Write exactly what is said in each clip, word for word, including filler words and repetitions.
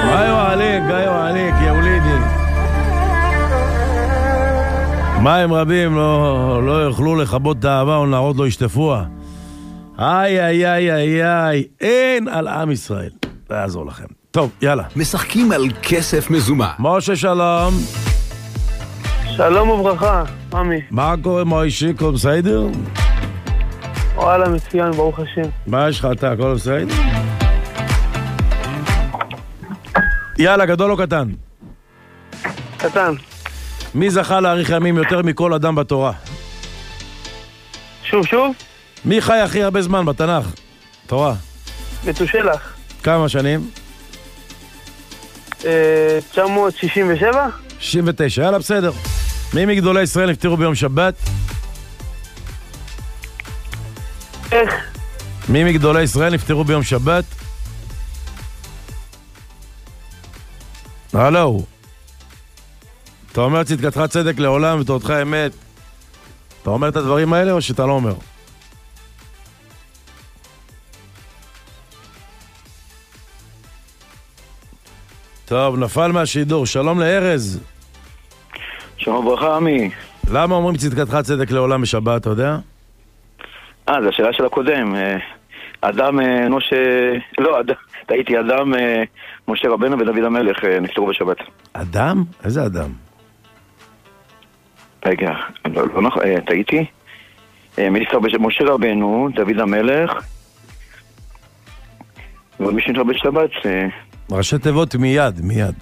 ايوه عليك ايوه عليك يا وليدي. מים רבים לא, לא יוכלו לכבות את האהבה ונערות לא ישטפוה. איי איי איי איי איי, אין על עם ישראל. לא יעזור לכם. טוב, יאללה. משחקים על כסף מזומה. משה שלום. שלום וברכה, עמי. מה קורה מוישי, כל בסדר? וואלה, מצוין, ברוך השם. מה יש לך אתה, כל בסדר? יאללה, גדול או קטן? קטן. מי זכה להאריך ימים יותר מכל אדם בתורה? שוב, שוב? מי חי הכי הרבה זמן בתנ"ך? תורה. מתושלח. כמה שנים? תשע מאות שישים ושבע? שישים ותשע, יאללה, בסדר. מי מגדולי ישראל נפטרו ביום שבת? איך? מי מגדולי ישראל נפטרו ביום שבת? הלו. אתה אומר צדקתך צדק לעולם ותורתך אמת. אתה אומר את הדברים האלה או שאתה לא אומר? טוב, נפל מהשידור. שלום לארז. שלום וברכה, עמי. למה אומרים צדקתך צדק לעולם בשבת, אתה יודע? אה, זו השאלה של הקודם. אדם, משה... לא, טעיתי, אדם, משה רבנו ודוד המלך נפטרו בשבת. אדם? איזה אדם? רגע, לא, לא נכון, טעיתי. מי נפטר בשבת? משה רבנו, דוד המלך, ומי שנפטר בשבת... ראשי תיבות מיד, מיד.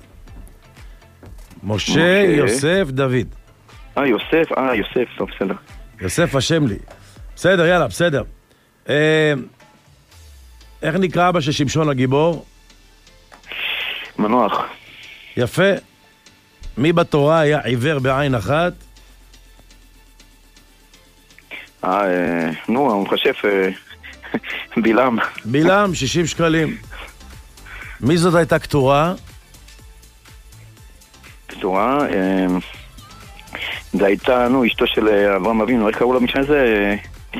משה, יוסף, דוד. אה, יוסף, אה, יוסף, טוב, בסדר. יוסף השם לי. בסדר, יאללה, בסדר. אה, איך נקרא אבא של שמשון הגיבור? מנוח. יפה. מי בתורה היה עיוור בעין אחת? אה, נו, הוא מחשף בילם. בילם, שישים שקלים. מי זאת הייתה כתורה? כתורה, זה הייתה, נו, אשתו של אברהם אבינו, איך קראו למשנה הזה?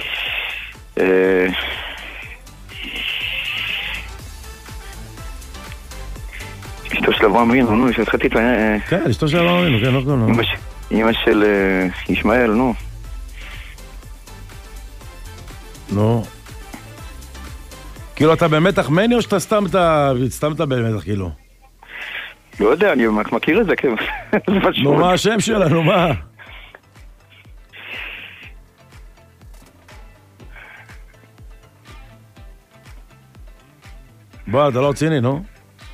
אשתו של אברהם אבינו, נו, שהתחלתי את... כן, אשתו של אברהם אבינו, כן, לא קוראים. אמא של ישמעאל, נו. נו. כאילו, אתה במתח מני או שאתה סתם אתה במתח, כאילו? לא יודע, אני מכיר את זה, כן. נו, מה השם שלה, נו, מה? בוא, אתה לא רציני, נו?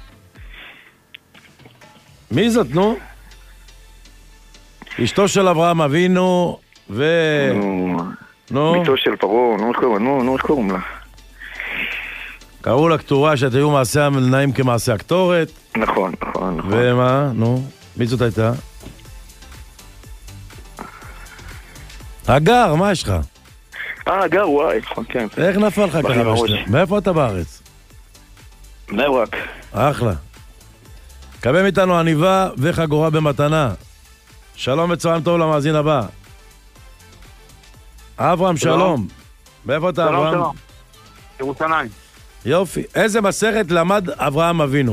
מי זאת, נו? אשתו של אברהם אבינו ו... נו. ביתו של פרעה, נו, נו, נו, איך קוראים לה? קראו לה כתורה שאת היו מעשה נעים כמעשה הקטורת. נכון, נכון, נכון. ומה? נו, מי זאת הייתה? הגר, מה יש לך? אה, הגר, וואי, נכון, כן. איך נפל לך ככה בשביל? מאיפה אתה בארץ? בני ברק. אחלה. קבל מאיתנו עניבה וחגורה במתנה. שלום וצהריים טוב למאזין הבא. אברהם, שלום. מאיפה אתה, אברהם? שלום, שלום. ירושלים. יופי. איזה מסכת למד אברהם אבינו?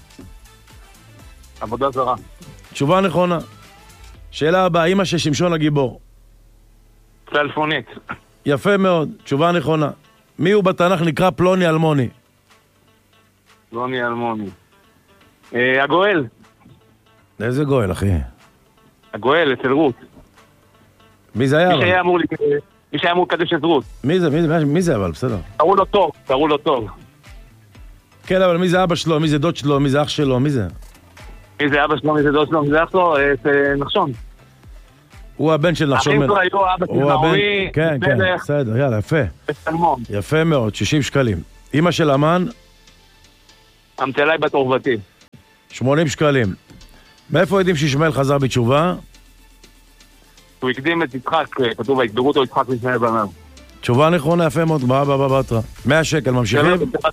עבודה זרה. תשובה נכונה. שאלה הבאה, אמא של שמשון הגיבור. טלפונית. יפה מאוד, תשובה נכונה. מי הוא בתנ"ך נקרא פלוני אלמוני? פלוני אלמוני. אה, הגואל. איזה גואל, אחי? הגואל, אצל רות. מי זה היה? מי שהיה אמור, מי שהיה אמור לקדש את רות. מי זה? מי זה? מי זה אבל? בסדר. קראו לו טוב, קראו לו טוב. כן, אבל מי זה אבא שלו? מי זה דוד שלו? מי זה אח שלו? מי זה? מי זה אבא שלו? מי זה דוד שלו? מי זה אח שלו? נחשון. הוא הבן של נחשון. אחים שלו היו אבא של נאורי. כן, כן, בסדר, יאללה, יפה. בסלמון. יפה מאוד, שישים שקלים. אמא של אמן? אמתלי בת עורבתי. שמונים שקלים. מאיפה יודעים שישמעאל חזר בתשובה? הוא הקדים את יצחק, כתוב, יקברו אותו יצחק לפני בניו. תשובה נכונה, יפה מאוד, בא, בא, בא, בא, מאה שקל, ממשיכים?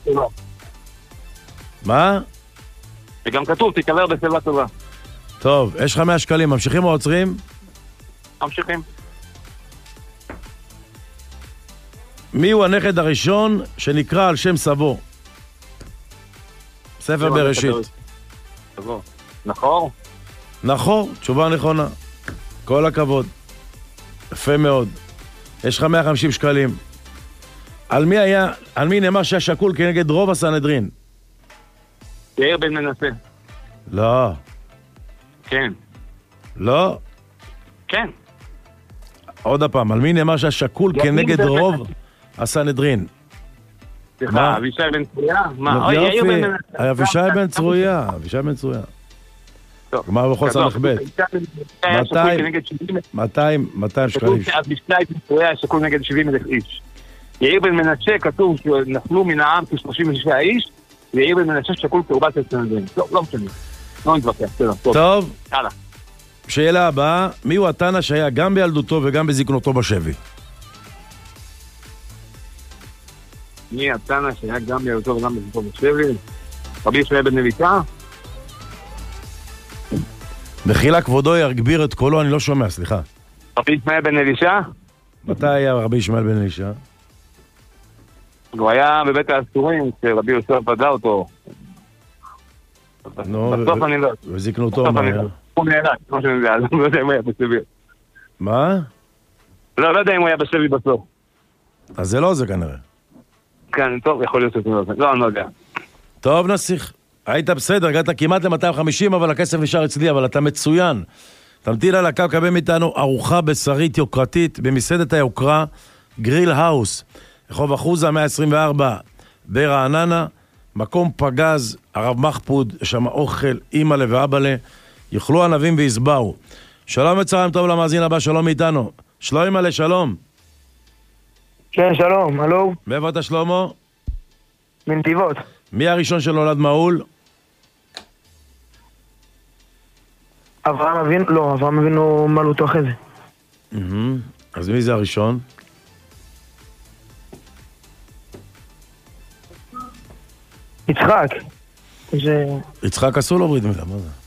מה? וגם כתוב, תיקבר בשיבה טובה. טוב, יש לך מאה שקלים, ממשיכים או עוצרים? ממשיכים. מי הוא הנכד הראשון שנקרא על שם סבו? ספר בראשית. נחור? נחור, תשובה נכונה. כל הכבוד. יפה מאוד. יש לך מאה וחמישים שקלים. על מי היה, על מי נאמר שהיה שקול כנגד רוב הסנהדרין? יאיר בן מנסה. לא. כן. לא? כן. עוד הפעם, על מי נאמר שהיה שקול כנגד רוב הסנהדרין? סליחה, אבישי בן צרויה? מה? אוי, יאיר בן מנסה. אבישי בן צרויה, אבישי בן צרויה. גמר בכל סמך ב' מאתיים, מאתיים שקלים. כתוב שאבישי בן צרויה היה שקול נגד שבעים אלף איש. יאיר בן מנשה כתוב שנפלו מן העם כ-שלושים ושישה איש, ויאיר בן מנשה שקול קורבן של סנהדרין. לא, לא משנה. לא נתווכח, בסדר. טוב. הלאה. שאלה הבאה, מי הוא התנא שהיה גם בילדותו וגם בזקנותו בשבי? מי התנא שהיה גם בילדותו וגם בזקנותו בשבי? רבי ישמעאל בן אלישע? בחילה כבודו יגביר את קולו, אני לא שומע, סליחה. רבי ישמעאל בן אלישע? מתי היה רבי ישמעאל בן אלישע? הוא היה בבית האסורים, כשרבי יוסף ודע אותו. בסוף אני לא... וזקנותו מה היה? הוא נהרג, כמו שאני יודע, אני לא יודע אם הוא היה בשבי. מה? לא, לא יודע אם הוא היה בשבי בסוף. אז זה לא זה כנראה. כן, טוב, יכול להיות שזה לא זה. לא, אני לא יודע. טוב, נסיך. היית בסדר, הגעת כמעט ל-מאתיים וחמישים, אבל הכסף נשאר אצלי, אבל אתה מצוין. תמתין על הקו, קבל מאיתנו ארוחה בשרית יוקרתית במסעדת היוקרה, גריל האוס. רחוב אחוזה מאה עשרים וארבע ברעננה, מקום פגז, הרב מחפוד, שם אוכל, אימא ואבא לה, יאכלו ענבים ויסבאו. שלום וצהריים טוב למאזין הבא, שלום מאיתנו. שלום עלי, שלום. כן, שלום, הלו. מאיפה אתה שלמה? מנתיבות. מי הראשון שנולד מעול? אברהם אבינו, לא, אברהם אבינו מלאותו אחרי זה. אז מי זה הראשון? יצחק. זה... יצחק אסור לו ברית מילה, מה זה?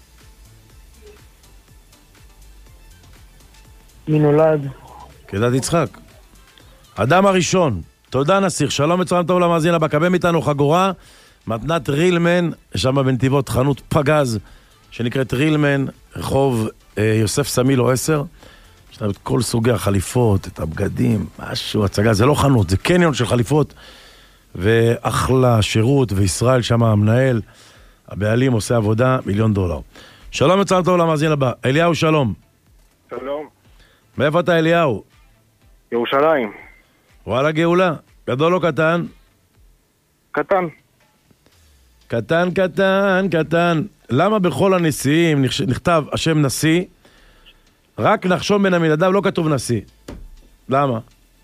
מי נולד? כדת יצחק. אדם הראשון. תודה נסיך, שלום וצהריים טוב למאזין הבא, קבל מאיתנו חגורה, מתנת רילמן, שם בנתיבות חנות פגז, שנקראת רילמן, רחוב אה, יוסף סמילו עשר, יש לנו את כל סוגי החליפות, את הבגדים, משהו, הצגה, זה לא חנות, זה קניון של חליפות, ואחלה שירות, וישראל שם המנהל, הבעלים עושה עבודה, מיליון דולר. שלום וצהריים טוב למאזין הבא, אליהו שלום. שלום. מאיפה אתה אליהו? ירושלים. וואלה גאולה, גדול או קטן? קטן. קטן, קטן, קטן. למה בכל הנשיאים נכתב השם נשיא, רק נחשון בן עמינדב לא כתוב נשיא? למה?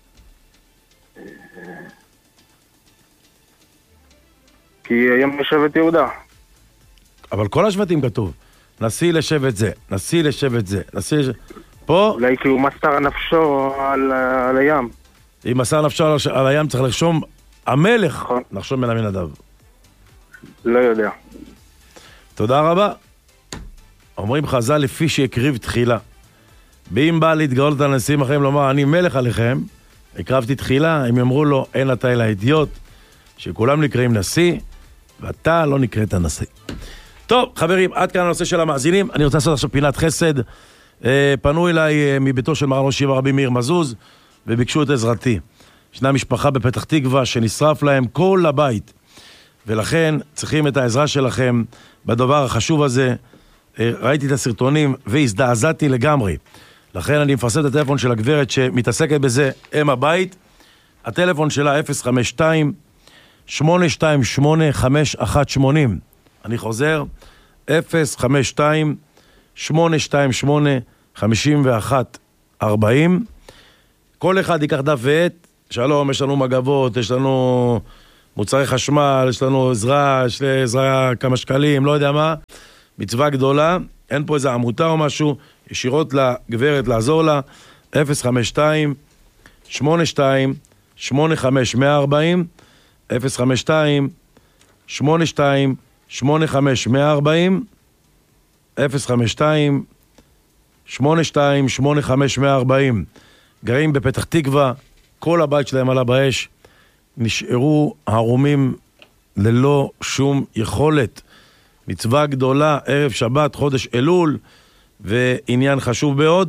כי היום לשבט יהודה. אבל כל השבטים כתוב. נשיא לשבט זה, נשיא לשבט זה, נשיא לשבט... פה... אולי כי הוא מסר נפשו על, על הים. אם מסר נפשו על, על הים צריך לרשום המלך, נכון. נחשון בן עמינדב. לא יודע. תודה רבה. אומרים חז"ל לפי שהקריב תחילה. ואם בא להתגאות על הנשיאים אחרים לומר אני מלך עליכם, הקרבתי תחילה, הם יאמרו לו אין אתה אלא אידיוט, שכולם נקראים נשיא, ואתה לא נקראת הנשיא. טוב, חברים, עד כאן הנושא של המאזינים. אני רוצה לעשות עכשיו פינת חסד. אה, פנו אליי אה, מביתו של מרן ראש ישיבה רבי מאיר מזוז, וביקשו את עזרתי. ישנה משפחה בפתח תקווה שנשרף להם כל הבית, ולכן צריכים את העזרה שלכם בדבר החשוב הזה. אה, ראיתי את הסרטונים והזדעזעתי לגמרי. לכן אני מפרסם את הטלפון של הגברת שמתעסקת בזה, אם הבית. הטלפון שלה אפס חמש שתיים שמונה שתיים שמונה חמש אחת שמונה. אני חוזר, אפס חמש שתיים שמונה שתיים שמונה חמש אחת ארבע אפס. כל אחד ייקח דף ועט. שלום, יש לנו מגבות, יש לנו מוצרי חשמל, יש לנו עזרה, יש לי עזרה כמה שקלים, לא יודע מה. מצווה גדולה, אין פה איזה עמותה או משהו, ישירות לגברת לעזור לה. אפס חמש שתיים שמונה שתיים שמונה חמש ארבע אפס אפס חמש שתיים שמונה שתיים שמונה חמש ארבע אפס חמש שתיים שמונה שתיים שמונה חמש ארבע. גרים בפתח תקווה, כל הבית שלהם עלה באש, נשארו הרומים ללא שום יכולת מצווה גדולה, ערב שבת, חודש אלול, ועניין חשוב מאוד.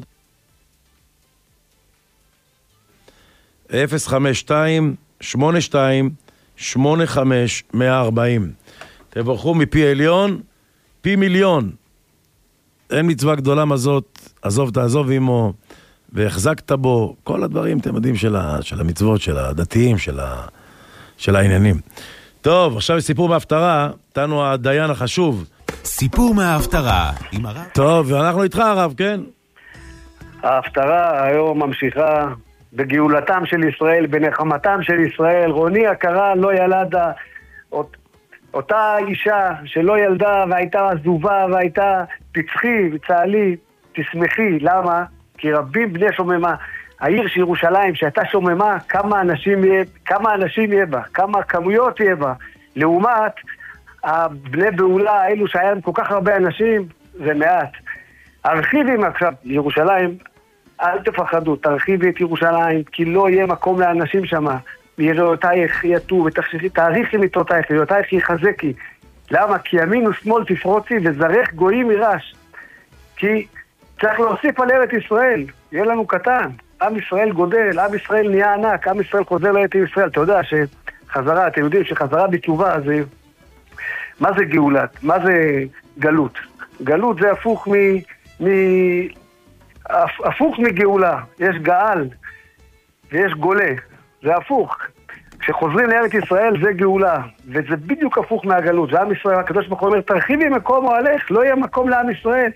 אפס חמש שתיים שמונה שתיים שמונה חמש אחד ארבע אפס. תברכו מפי עליון, פי מיליון. אין מצווה גדולה מזאת, עזוב תעזוב עמו, והחזקת בו, כל הדברים, אתם יודעים, של, ה, של המצוות, של הדתיים, של, ה, של העניינים. טוב, עכשיו סיפור מההפטרה, תנו הדיין החשוב. סיפור מההפטרה עם הרב. טוב, ואנחנו איתך הרב, כן? ההפטרה היום ממשיכה בגאולתם של ישראל, בנחמתם של ישראל. רוני הקרה לא ילדה, אות, אותה אישה שלא ילדה והייתה עזובה והייתה תצחי וצהלי, תשמחי. למה? כי רבים בני שוממה. העיר של ירושלים שהייתה שוממה, כמה אנשים יהיה, כמה אנשים יהיה בה, כמה כמויות יהיה בה, לעומת הבני בעולה האלו שהיה להם כל כך הרבה אנשים, זה מעט. הרחיבים עכשיו ירושלים, אל תפחדו, תרחיבי את ירושלים, כי לא יהיה מקום לאנשים שם. יראותייך יטו ותחשכי, תאריכי מיתותייך, יראותייך יחזקי. למה? כי ימין ושמאל תפרוצי וזרח גויים ירש. כי צריך להוסיף על ארץ ישראל, יהיה לנו קטן. עם ישראל גודל, עם ישראל נהיה ענק, עם ישראל חוזר לארץ ישראל. אתה יודע שחזרה, אתם יודעים שחזרה בתשובה זה... מה זה גאולת? מה זה גלות? גלות זה הפוך מ... מ... הפוך מגאולה. יש גאל ויש גולה. זה הפוך. כשחוזרים לארץ ישראל זה גאולה. וזה בדיוק הפוך מהגלות. זה עם ישראל, הקדוש ברוך הוא אומר, תרחיבי מקום הולך, לא יהיה מקום לעם ישראל.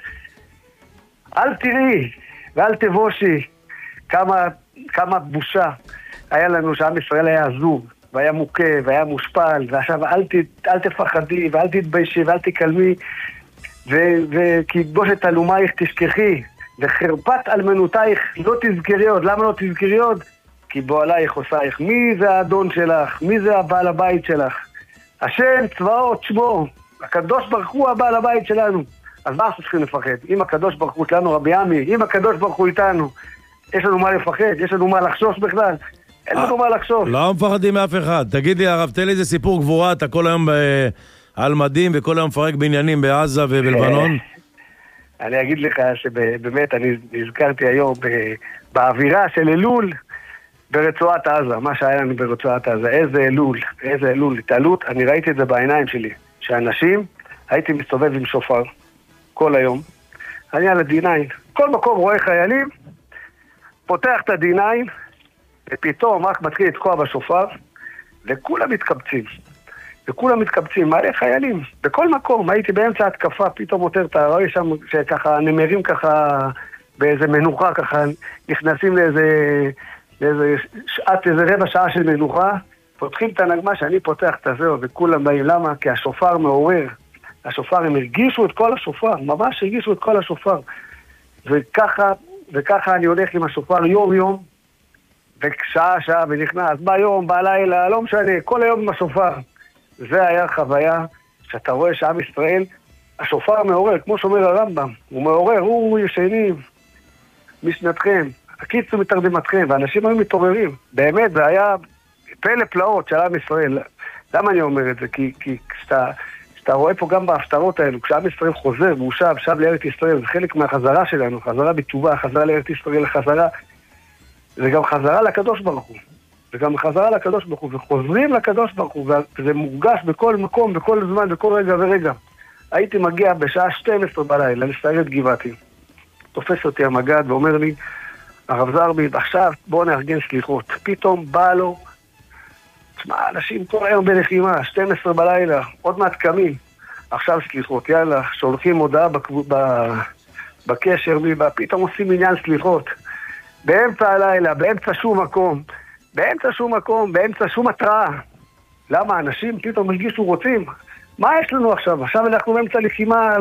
אל תראי ואל תבושי. כמה, כמה בושה היה לנו שעם ישראל היה עזוב. והיה מוכה, והיה מושפל, ועכשיו אל, ת, אל תפחדי, ואל תתביישי, ואל תקלמי, וכי בושת אלומייך תשכחי, וחרפת אלמנותייך לא תזכרי עוד. למה לא תזכרי עוד? כי בועלייך עושייך. מי זה האדון שלך? מי זה הבעל הבית שלך? השם צבאות שמו, הקדוש ברוך הוא הבעל הבית שלנו. אז מה אנחנו צריכים לפחד? אם הקדוש ברוך הוא איתנו, רבי עמי, אם הקדוש ברוך הוא איתנו, יש לנו מה לפחד? יש לנו מה לחשוש בכלל? אין לנו מה לחשוב. לא מפחדים מאף אחד. תגיד לי הרב, תן לי איזה סיפור גבורה, אתה כל היום על מדים וכל היום מפרק בעניינים בעזה ובלבנון. אני אגיד לך שבאמת אני נזכרתי היום באווירה של אלול ברצועת עזה, מה שהיה לנו ברצועת עזה, איזה אלול, איזה אלול, התעלות, אני ראיתי את זה בעיניים שלי, שאנשים, הייתי מסתובב עם שופר כל היום, אני על ה-די ניין, כל מקום רואה חיילים, פותח את ה-די ניין, ופתאום רק מתחיל לתקוע בשופר, וכולם מתקבצים. וכולם מתקבצים, מלא חיילים. בכל מקום, הייתי באמצע התקפה, פתאום יותר אתה רואה שם שככה נמרים ככה, באיזה מנוחה ככה, נכנסים לאיזה, לאיזה שעת, איזה רבע שעה של מנוחה, פותחים את הנגמה שאני פותח את הזהו, וכולם באים. למה? כי השופר מעורר. השופר, הם הרגישו את כל השופר, ממש הרגישו את כל השופר. וככה, וככה אני הולך עם השופר יום יום, ושעה שעה ונכנס, ביום, בלילה, לא משנה, כל היום עם השופר. זה היה חוויה שאתה רואה שעם ישראל, השופר מעורר, כמו שאומר הרמב"ם, הוא מעורר, הוא ישנים משנתכם, הקיצו מתרדמתכם, ואנשים היו מתעוררים. באמת, זה היה פלא פלאות של עם ישראל. למה אני אומר את זה? כי, כי כשאתה, כשאתה רואה פה גם בהפטרות האלו, כשעם ישראל חוזר והוא שב, שב לארץ ישראל, זה חלק מהחזרה שלנו, חזרה בתשובה, חזרה לארץ ישראל, חזרה, זה גם חזרה לקדוש ברוך הוא. זה גם חזרה לקדוש ברוך הוא, וחוזרים לקדוש ברוך הוא, וזה מורגש בכל מקום, בכל זמן, בכל רגע ורגע. הייתי מגיע בשעה שתים עשרה בלילה לסיירת גבעתי. תופס אותי המגד ואומר לי, הרב זרבי, עכשיו בוא נארגן סליחות. פתאום בא לו, תשמע, אנשים כל היום בלחימה, שתים עשרה בלילה, עוד מעט קמים. עכשיו סליחות, יאללה, שולחים הודעה בקשר, פתאום עושים עניין סליחות. באמצע הלילה, באמצע שום מקום, באמצע שום מקום, באמצע שום התראה. למה? אנשים פתאום הרגישו רוצים. מה יש לנו עכשיו? עכשיו אנחנו באמצע לחימה,